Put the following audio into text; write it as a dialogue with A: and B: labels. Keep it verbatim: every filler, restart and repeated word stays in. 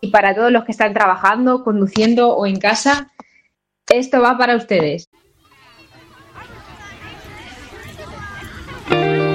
A: y para todos los que están trabajando, conduciendo o en casa, esto va para ustedes.